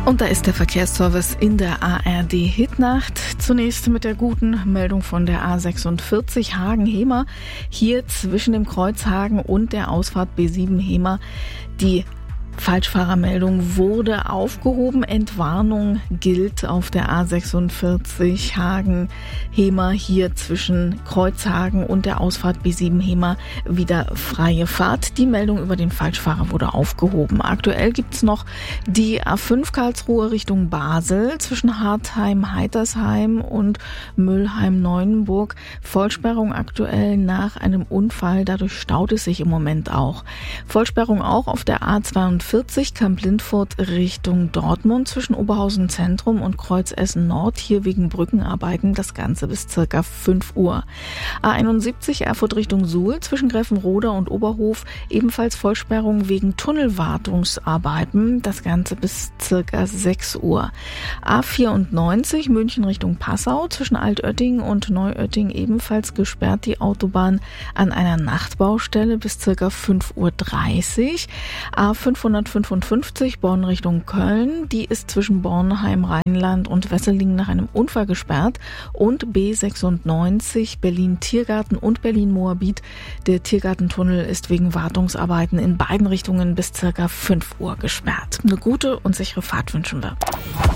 Und da ist der Verkehrsservice in der ARD Hitnacht. Zunächst mit der guten Meldung von der A46 Hagen-Hemer. Hier zwischen dem Kreuz Hagen und der Ausfahrt B7 Hemer. Die Falschfahrermeldung wurde aufgehoben. Entwarnung gilt auf der A46 Hagen-Hemer. Hier zwischen Kreuzhagen und der Ausfahrt B7 Hemer wieder freie Fahrt. Die Meldung über den Falschfahrer wurde aufgehoben. Aktuell gibt's noch die A5 Karlsruhe Richtung Basel zwischen Hartheim-Heitersheim und Müllheim-Neuenburg. Vollsperrung aktuell nach einem Unfall. Dadurch staut es sich im Moment auch. Vollsperrung auch auf der A42 Kamp-Lindfurt Richtung Dortmund zwischen Oberhausen Zentrum und Kreuz Essen Nord, hier wegen Brückenarbeiten, das Ganze bis circa 5 Uhr. A71 Erfurt Richtung Suhl zwischen Greffenroda und Oberhof, ebenfalls Vollsperrung wegen Tunnelwartungsarbeiten, das Ganze bis circa 6 Uhr. A94 München Richtung Passau zwischen Altötting und Neuötting ebenfalls gesperrt, die Autobahn an einer Nachtbaustelle bis circa 5:30 Uhr. A555 Bonn Richtung Köln, die ist zwischen Bornheim, Rheinland und Wesseling nach einem Unfall gesperrt, und B96 Berlin-Tiergarten und Berlin-Moabit. Der Tiergartentunnel ist wegen Wartungsarbeiten in beiden Richtungen bis circa 5 Uhr gesperrt. Eine gute und sichere Fahrt wünschen wir.